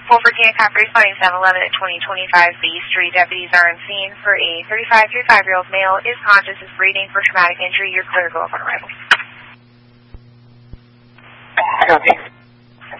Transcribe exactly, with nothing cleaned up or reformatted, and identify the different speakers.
Speaker 1: Fulford Hancock responding seven eleven at twenty twenty-five B Street. Deputies are on scene for a thirty-five, thirty-five-year-old male is conscious, is breathing for traumatic injury. You're clear to go up on arrival.